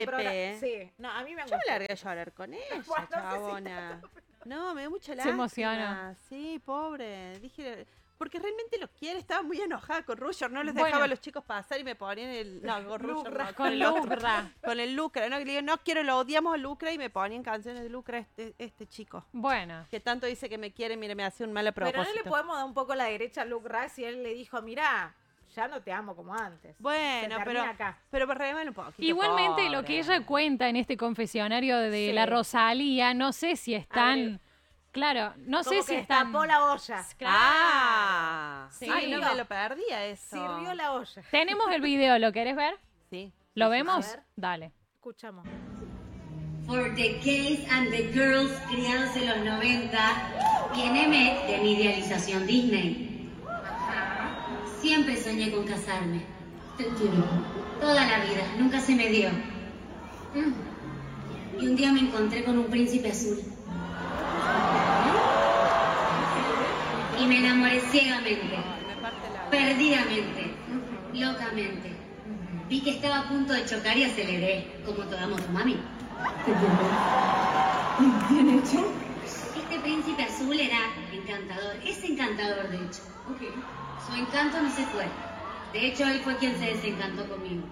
Sí, no, a mí me Yo me angustió. largué a llorar con ella, Bueno, no sé si chabona. No, me dio mucha Se lástima. emociona. Sí, pobre. Dije, porque realmente lo quiere. Estaba muy enojada con Ruger. No les Bueno. dejaba a los chicos pasar y me ponían el... No, con Ruger no, Con el otro. Lucra. Con el Lucra. No, que le digo, no quiero, lo odiamos a Lucra y me ponían canciones de Lucra este chico. Bueno. Que tanto dice que me quiere, mire, me hace un mal a propósito. Pero no le podemos dar un poco la derecha a Luke Rack si él le dijo, mirá, ya no te amo como antes. Bueno, Se termina acá. pero remar un poquito. Igualmente pobre. lo que ella cuenta en este confesionario de Sí. la Rosalía, no sé si están... Claro, no sé Como si que están... destapó la olla. Ah, Sí. ay, no me lo perdía eso. Sirvió la olla. Tenemos el video, ¿lo querés ver? Sí. ¿Lo A vemos? ver. Dale. Escuchamos. For the gays and the girls criados en los 90, viene de mi idealización Disney. Siempre soñé con casarme. Te quiero. Toda la vida, nunca se me dio. Y un día me encontré con un príncipe azul. Y me enamoré ciegamente, perdidamente, locamente. Vi que estaba a punto de chocar y aceleré, como toda motomami. ¿Bien hecho? Este príncipe azul era encantador, es encantador de hecho. Su encanto no se fue. De hecho, él fue quien se desencantó conmigo.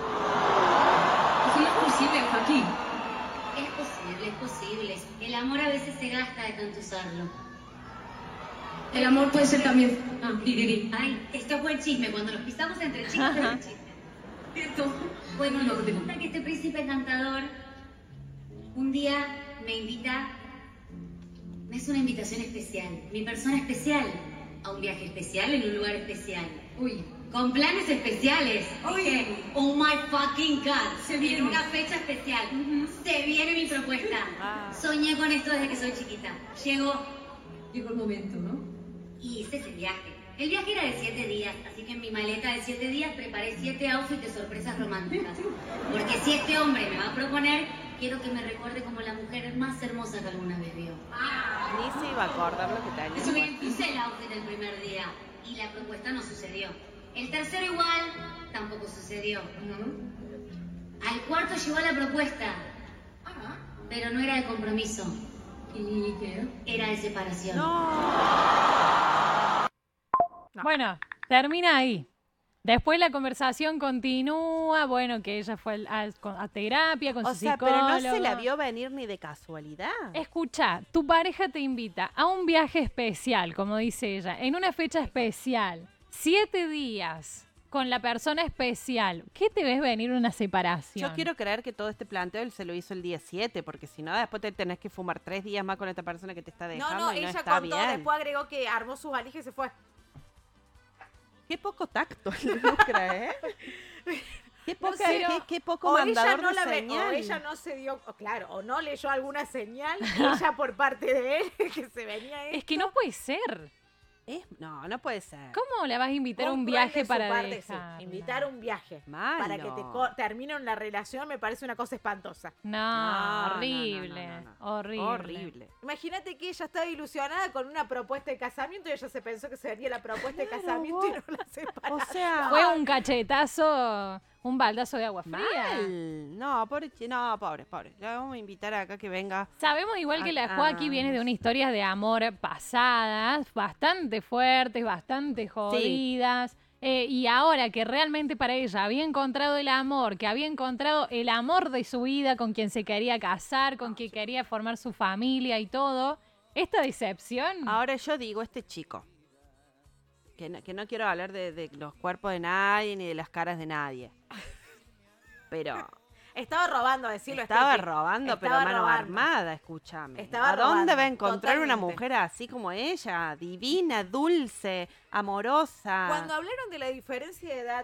¿Eso es posible, Joaquín? Es posible. El amor a veces se gasta de tanto usarlo. El amor puede ser también... Di. Ay, esto es buen chisme. Cuando nos pisamos entre chicos es buen chisme. Cierto. Bueno, resulta que este príncipe encantador un día me invita, me hace una invitación especial, mi persona especial, a un viaje especial en un lugar especial. Uy, Con planes especiales. Uy. Dije, oh my fucking God. Se viene. En una fecha especial. Se viene mi propuesta. Soñé con esto desde que soy chiquita. Llegó llegó el momento, ¿no? y hice ese viaje. El viaje era de 7 días, así que en mi maleta de 7 días preparé 7 outfits de sorpresas románticas. Porque si este hombre me va a proponer, quiero que me recuerde como la mujer más hermosa que alguna vez vio. Ni se iba a acordar lo que tenía. Eso bien, hice el outfit el primer día y la propuesta no sucedió. El tercero igual, tampoco sucedió. Al cuarto llegó la propuesta, pero no era de compromiso, ¿Y qué? era de separación. No. Bueno, termina ahí. Después la conversación continúa, bueno, que ella fue a terapia con O su sea, psicólogo. pero no se la vio venir ni de casualidad. Escucha, tu pareja te invita a un viaje especial, como dice ella, en una fecha especial, 7 días con la persona especial. ¿Qué te ves venir una separación? Yo quiero creer que todo este planteo él se lo hizo el día 7, porque si no, después te tenés que fumar 3 días más con esta persona que te está dejando No, y no ella está contó, bien. después agregó que armó sus valijas y se fue. Qué poco tacto el Lucra, ¿eh? Qué, poca, sé, qué poco O ella mandador no de la ve, señal. o ella no se dio, claro, o no leyó alguna señal, ella por parte de él, que se venía Es que no puede ser. No, no puede ser. ¿Cómo la vas a invitar a un Cruel de viaje su para parte, sí. dejar? Invitar a un viaje Malo. para que terminen la relación me parece una cosa espantosa. No, No, horrible, no. horrible. Horrible. Imagínate que ella estaba ilusionada con una propuesta de casamiento y ella se pensó que sería la propuesta de casamiento y no la separación. O sea, Fue un cachetazo, un baldazo de agua fría. mal. No, pobre. No, pobre. La vamos a invitar acá que venga. Sabemos igual que la Joaquí viene de una historia de amor pasadas, bastante fuertes, bastante jodidas. Y ahora que realmente para ella había encontrado el amor, que había encontrado el amor de su vida con quien se quería casar, con quien quería formar su familia y todo, esta decepción. Ahora yo digo, este chico, que no quiero hablar de los cuerpos de nadie ni de las caras de nadie, pero Estaba robando, a decirlo. estaba Steffi. robando, pero Estaba a mano robando. armada, escúchame. Estaba ¿A dónde robando, va a encontrar una totalmente. mujer así como ella? Divina, dulce, amorosa. Cuando hablaron de la diferencia de edad